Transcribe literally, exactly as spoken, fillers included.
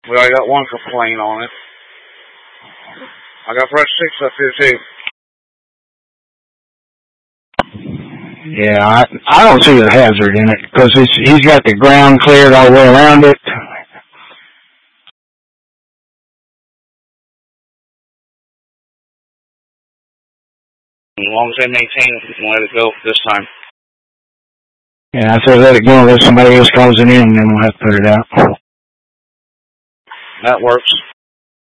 We already got one complaint on it. I got brush six up here too. Yeah, I I don't see a hazard in it because it's he's got the ground cleared all the way around it. As long as they maintain it, we can let it go this time. Yeah, I say let it go unless somebody else calls it in, and then we'll have to put it out. That works.